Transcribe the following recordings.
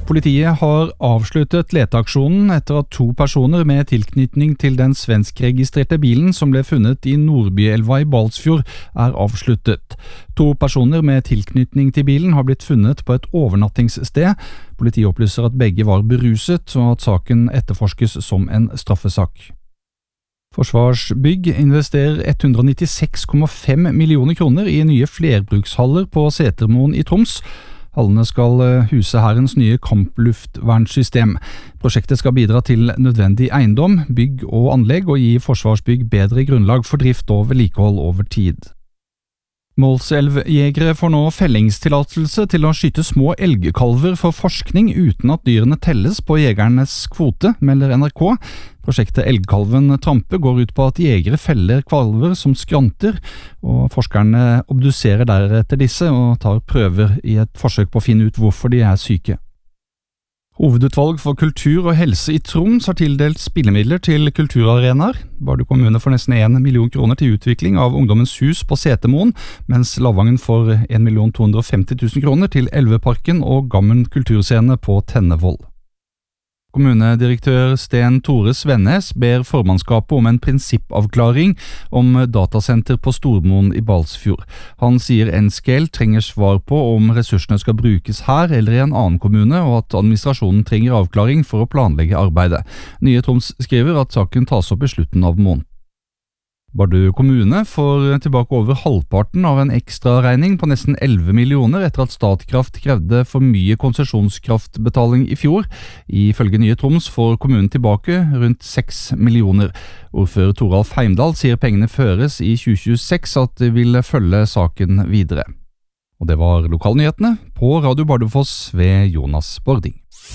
Politiet har avsluttet leteaksjonen etter at 2 personer med tilknytning til den svenskregistrerte bilen som ble funnet i Nordbyelva i Balsfjord avsluttet. 2 personer med tilknytning til bilen har blitt funnet på et overnattingssted. Politiet opplyser at begge var beruset og at saken etterforskes som en straffesak. Forsvarsbygg investerer 196,5 millioner kroner i nye flerbrukshaller på Setermoen i Troms. Hallene skal huse Hærens nye kampluftvernssystem. Prosjektet skal bidra til nødvendig eiendom, bygg og anlegg og gi Forsvarsbygg bedre grunnlag for drift og vedlikehold over tid. Målselvjegere får nå fellingstillatelse til å skyte små elgkalver for forskning uten at dyrene telles på jegernes kvote, melder NRK. Prosjektet Elgkalven Trampe går ut på at jegere feller kalver som skranter, og forskerne obduserer deretter disse og tar prøver i et forsøk på å finne ut hvorfor de syke. Hovedutvalg for kultur og helse i Troms har tildelt spillemidler til kulturarenaer. Bardu kommune får nesten 1 million kroner til utvikling av Ungdommens hus på Setermoen, mens Lavangen får 1.250.000 kroner til Elveparken og Gammen kulturscene på Tennevoll. Kommunedirektør Sten Tore Svennes ber formannskapet om en prinsippavklaring om datasenter på Stormoen i Balsfjord. Han sier Nscale trenger svar på om ressursene skal brukes her eller i en annen kommune, og at administrasjonen trenger avklaring for å planlegge arbeidet. Nye Troms skriver at saken tas opp i slutten av måneden. Bardu kommune får tilbake over halvparten av en ekstra regning på nesten 11 millioner etter at Statkraft krevde for mye konsesjonskraftbetaling i fjor. Ifølge Nye Troms får kommunen tilbake rundt 6 millioner. Ordfører Toralf Heimdal sier pengene føres i 2026 at de vil følge saken videre. Og det var lokalnyhetene på Radio Bardufoss ved Jonas Bording.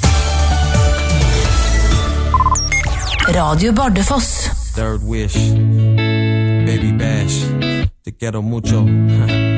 Radio Bardufoss. Third Wish, Baby Bash, te quiero mucho.